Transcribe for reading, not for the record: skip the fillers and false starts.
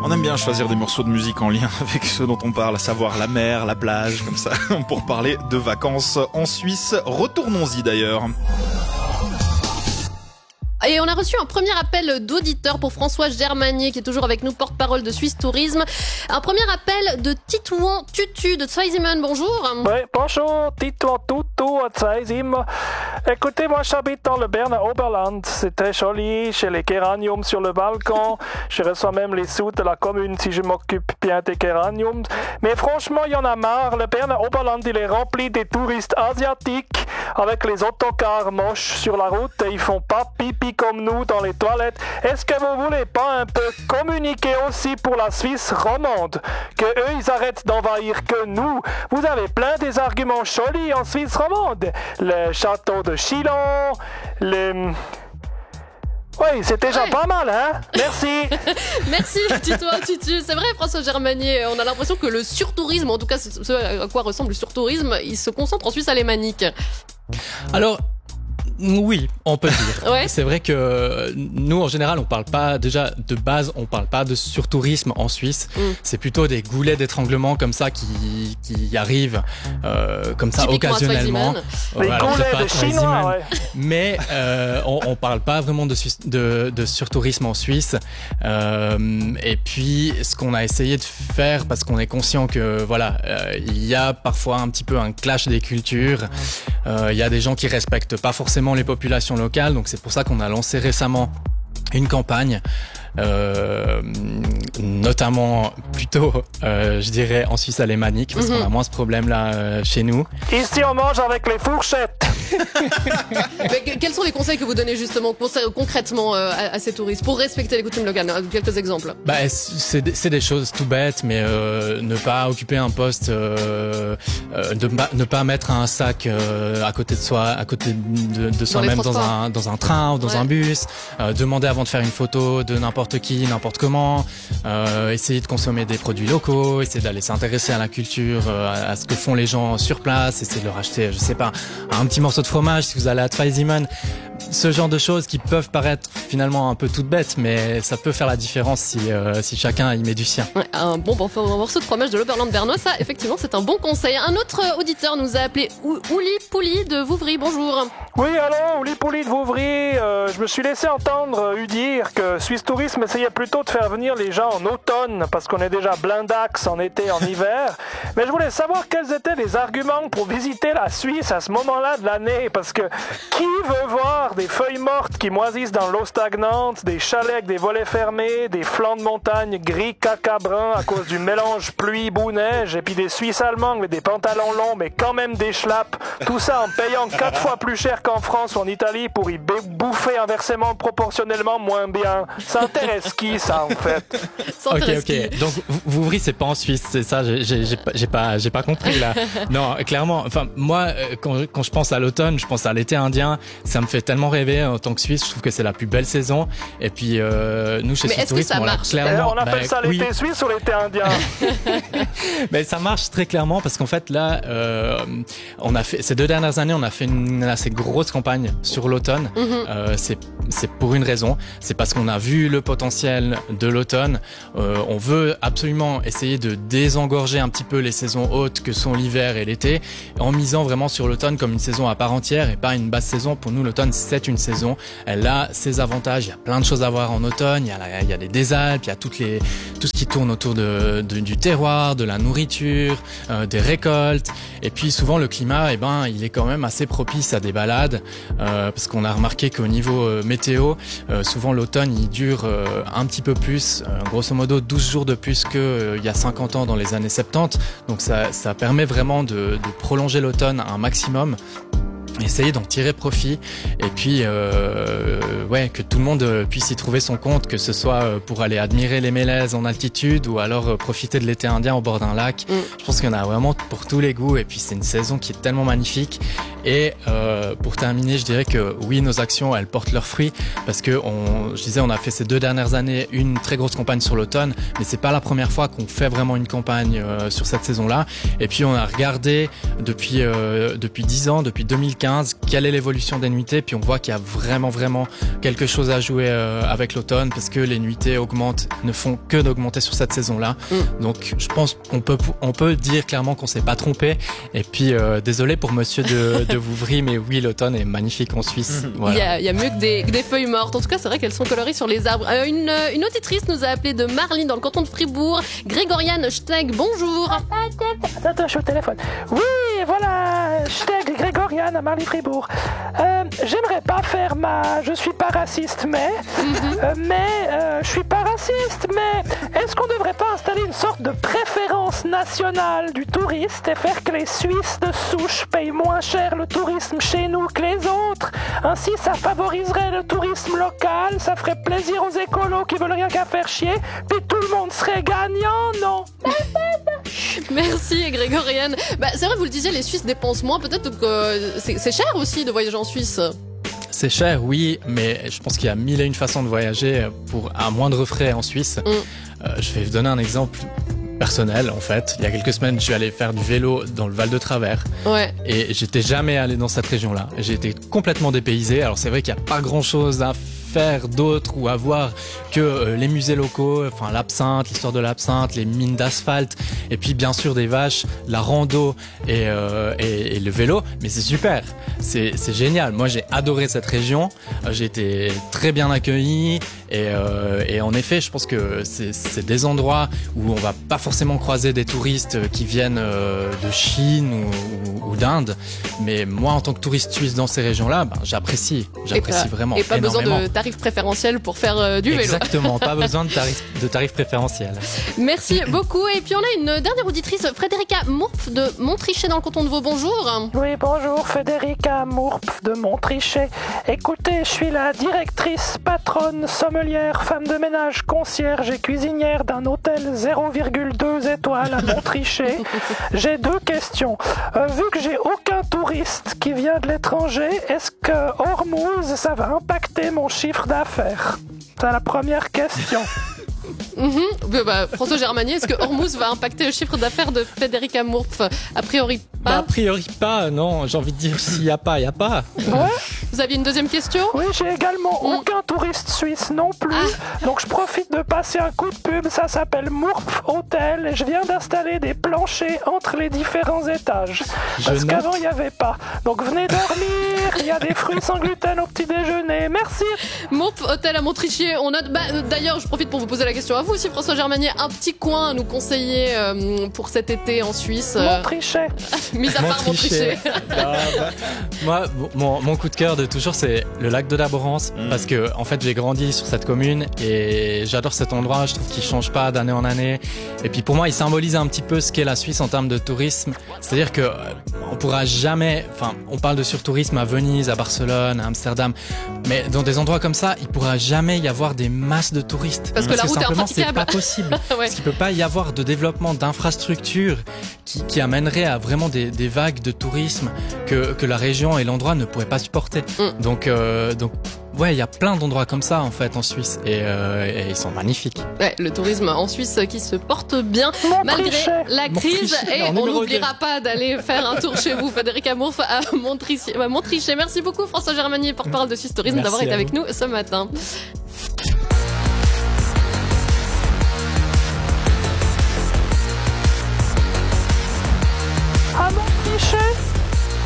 On aime bien choisir des morceaux de musique en lien avec ceux dont on parle, à savoir la mer, la plage, comme ça, pour parler de vacances en Suisse. Retournons-y d'ailleurs. Et on a reçu un premier appel d'auditeur pour François Germanier, qui est toujours avec nous, porte-parole de Suisse Tourisme. Un premier appel de Titouan Tutu de Zweisimmen. Bonjour. Oui, bonjour, Titouan Tutu à Zweisimmen. Écoutez, moi j'habite dans le Berner Oberland. C'est très joli, j'ai les géraniums sur le balcon. Je reçois même les sous de la commune si je m'occupe bien des géraniums. Mais franchement, il y en a marre. Le Berner Oberland, il est rempli des touristes asiatiques avec les autocars moches sur la route et ils font pas pipi comme nous dans les toilettes. Est-ce que vous voulez pas un peu communiquer aussi pour la Suisse romande? Que eux, ils arrêtent d'envahir que nous. Vous avez plein des arguments jolis en Suisse romande. Le château de Chillon, Oui, c'est déjà pas mal, hein? Merci. Merci, Titouan Tutu. C'est vrai, François Germanier, on a l'impression que le surtourisme, en tout cas ce à quoi ressemble le surtourisme, il se concentre en Suisse alémanique. Alors, oui, on peut le dire. Ouais. C'est vrai que nous, en général, on parle pas, déjà, de base, on parle pas de surtourisme en Suisse. C'est plutôt des goulets d'étranglement comme ça qui arrivent, comme ça, typiquement occasionnellement. Les goulets de Chinois, ouais. Mais, on parle pas vraiment de surtourisme en Suisse. Et puis, ce qu'on a essayé de faire, parce qu'on est conscient que, voilà, il y a parfois un petit peu un clash des cultures. Il y a des gens qui respectent pas forcément les populations locales, donc c'est pour ça qu'on a lancé récemment une campagne, notamment plutôt, je dirais, en Suisse alémanique, parce qu'on a moins ce problème-là chez nous. Ici, on mange avec les fourchettes. Mais quels sont les conseils que vous donnez justement concrètement à ces touristes pour respecter les coutumes locales? Quelques exemples. C'est des choses tout bêtes, mais ne pas occuper un poste, ne pas mettre un sac à côté de soi, à côté de soi-même dans un train ou dans un bus. Demander avant de faire une photo de n'importe qui, n'importe comment. Essayer de consommer des produits locaux, essayer d'aller s'intéresser à la culture, à ce que font les gens sur place, essayer de leur acheter, je sais pas, un petit morceau de fromage si vous allez à Zweisimmen. Ce genre de choses qui peuvent paraître finalement un peu toutes bêtes, mais ça peut faire la différence si chacun y met du sien. Ouais, un morceau de fromage de l'Oberland bernois, ça effectivement c'est un bon conseil. Un autre auditeur nous a appelé Ouli Pouli de Vouvry. Bonjour. Oui, allô, Ouli Pouli de Vouvry. Je me suis laissé entendre dire que Suisse Tourisme essayait plutôt de faire venir les gens en automne parce qu'on est déjà blindax en été, en hiver. Mais je voulais savoir quels étaient les arguments pour visiter la Suisse à ce moment-là de l'année, parce que qui veut voir des feuilles mortes qui moisissent dans l'eau stagnante, des chalets avec des volets fermés, des flancs de montagne gris caca brun à cause du mélange pluie, boue, neige, et puis des Suisses allemands avec des pantalons longs mais quand même des schlappes, tout ça en payant 4 fois plus cher qu'en France ou en Italie pour y bouffer inversement proportionnellement moins bien. Ça intéresse qui, ça, en fait? Ok. Donc, Vouvry, c'est pas en Suisse, c'est ça? J'ai pas compris, là. Non, clairement. Enfin, moi, quand je pense à l'automne, je pense à l'été indien. Ça me fait tellement rêver en tant que Suisse. Je trouve que c'est la plus belle saison. Et puis, nous, chez Suisse Tourisme, on l'a clairement. On appelle ça l'été suisse ou l'été indien? Mais ça marche très clairement parce qu'en fait, là, on a fait, ces 2 dernières années, on a fait une assez grosse campagne sur l'automne. C'est pour une raison. C'est parce qu'on a vu le potentiel de l'automne. On veut absolument essayer de désengorger un petit peu les saisons hautes que sont l'hiver et l'été, en misant vraiment sur l'automne comme une saison à part entière et pas une basse saison. Pour nous, l'automne, c'est une saison. Elle a ses avantages. Il y a plein de choses à voir en automne. Il y a des Alpes, il y a tout ce qui tourne autour du terroir, de la nourriture, des récoltes. Et puis souvent, le climat, il est quand même assez propice à des balades, parce qu'on a remarqué qu'au niveau météo, souvent l'automne, il dure un petit peu plus, grosso modo 12 jours de plus qu'il y a 50 ans dans les années 70. Donc ça permet vraiment de prolonger l'automne un maximum. Essayer d'en tirer profit et puis que tout le monde puisse y trouver son compte, que ce soit pour aller admirer les mélèzes en altitude ou alors profiter de l'été indien au bord d'un lac. Je pense qu'il y en a vraiment pour tous les goûts et puis c'est une saison qui est tellement magnifique. Et pour terminer, je dirais que oui, nos actions, elles portent leurs fruits parce que on a fait ces 2 dernières années une très grosse campagne sur l'automne, mais c'est pas la première fois qu'on fait vraiment une campagne sur cette saison-là. Et puis on a regardé depuis 10 ans, depuis 2015, 2015, quelle est l'évolution des nuitées, puis on voit qu'il y a vraiment quelque chose à jouer avec l'automne, parce que les nuitées ne font que d'augmenter sur cette saison-là. Donc je pense qu'on peut dire clairement qu'on s'est pas trompé. Et puis désolé pour monsieur de Vouvry, mais oui, l'automne est magnifique en Suisse. Voilà. Il y a mieux que des feuilles mortes. En tout cas, c'est vrai qu'elles sont colorées sur les arbres. Une auditrice nous a appelé de Marly dans le canton de Fribourg. Grégoriane Steg, bonjour. Attends, je suis au téléphone. Oui, voilà, Steg, Grégoriane à Marly-Fribourg. J'aimerais pas faire je suis pas raciste, je suis pas raciste, mais est-ce qu'on devrait pas installer une sorte de préférence nationale du touriste et faire que les Suisses de souche payent moins cher le tourisme chez nous que les autres? Ainsi, ça favoriserait le tourisme local, ça ferait plaisir aux écolos qui veulent rien qu'à faire chier, puis tout le monde serait gagnant, non? Merci Grégorienne. C'est vrai, vous le disiez, les Suisses dépensent moins. Peut-être que c'est cher aussi de voyager en Suisse. C'est cher, oui, mais je pense qu'il y a 1001 façons de voyager à moindre frais en Suisse. Je vais vous donner un exemple personnel, en fait. Il y a quelques semaines, je suis allé faire du vélo dans le Val de Travers. Ouais. Et j'étais jamais allé dans cette région-là. J'ai été complètement dépaysé. Alors c'est vrai qu'il n'y a pas grand-chose à faire d'autre ou à voir que les musées locaux, enfin l'absinthe, l'histoire de l'absinthe, les mines d'asphalte, et puis bien sûr des vaches, la rando et le vélo. Mais c'est super, c'est génial. Moi j'ai adoré cette région, j'ai été très bien accueilli et en effet je pense que c'est des endroits où on va pas forcément croiser des touristes qui viennent de Chine ou d'Inde, mais moi en tant que touriste suisse dans ces régions-là, j'apprécie vraiment. Et pas énormément. besoin de tarifs préférentiels pour faire du vélo. Exactement, pas besoin de tarifs préférentiels. Merci beaucoup. Et puis on a une dernière auditrice, Frédérica Mourpf de Montrichet dans le canton de Vaud. Bonjour. Oui, bonjour, Frédérica Mourpf de Montrichet. Écoutez, je suis la directrice, patronne, sommelière, femme de ménage, concierge et cuisinière d'un hôtel 0,2 étoiles à Montrichet. J'ai 2 questions. Vu que j'ai aucun touriste qui vient de l'étranger, est-ce que Hormuz, ça va impacter mon chiffre d'affaires? C'est la première question. François Germanier, est-ce que Hormuz va impacter le chiffre d'affaires de Frédérica Mourpf? A priori pas. A priori pas, non. J'ai envie de dire s'il y a pas, il y a pas. Ouais. Vous aviez une deuxième question? Oui, j'ai également aucun touriste suisse non plus. Donc je profite de passer un coup de pub. Ça s'appelle Mourpf Hotel et je viens d'installer des planchers entre les différents étages. Parce qu'avant il n'y avait pas. Donc venez dormir. Il y a des fruits sans gluten au petit déjeuner. Merci. Mourpf Hôtel à Montrichet. On note. D'ailleurs, je profite pour vous poser la question à vous aussi, François Germanier. Un petit coin à nous conseiller pour cet été en Suisse. Montrichet. Mis à part Montrichet. Moi, mon coup de cœur de toujours, c'est le lac de Laborance, parce que en fait, j'ai grandi sur cette commune et j'adore cet endroit. Je trouve qu'il change pas d'année en année. Et puis pour moi, il symbolise un petit peu ce qu'est la Suisse en termes de tourisme. C'est-à-dire que on pourra jamais. Enfin, on parle de surtourisme à Venise, à Barcelone, à Amsterdam, mais dans des endroits comme ça, il pourra jamais y avoir des masses de touristes. Parce que la route est simplement, c'est impraticable. pas possible. Ouais. Parce qu'il peut pas y avoir de développement d'infrastructures qui amènerait à vraiment des vagues de tourisme que la région et l'endroit ne pourraient pas supporter. Donc ouais, il y a plein d'endroits comme ça en fait en Suisse et ils sont magnifiques. Ouais, le tourisme en Suisse qui se porte bien malgré la crise. Et on n'oubliera pas d'aller faire un tour chez vous, Frédérica Mourpf à Montrichet. Merci beaucoup François Germanier, porte-parole de Suisse Tourisme, d'avoir été avec nous ce matin. À Montrichet.